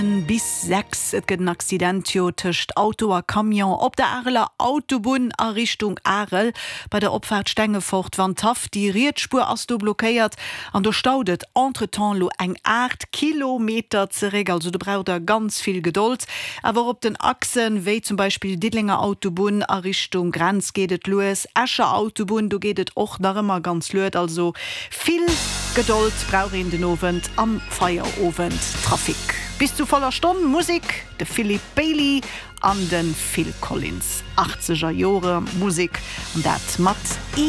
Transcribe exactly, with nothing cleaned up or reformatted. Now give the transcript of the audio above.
Bis sechs et gët Accidentio tëcht Auto a Kamion op der Areler Autobahn a Richtung Arel. Bei der Opfahrt Stengefort wann Taf die Rietspur ass du blockéiert an du staudet entretemps lo eng acht Kilometer zereg, also du braucht da ganz viel Geduld. Aber op den Achsen wéi zum Beispiel Dittlinger Autobahn a Richtung Grenz gehtt loes, Escher Autobahn, du gehtt och da immer ganz löet, also viel Geduld brauch in den Ofent am Feierofend Trafik. Bis zu voller Stunde Musik, de Philip Bailey an den Phil Collins. achtziger Jahre Musik und dat mat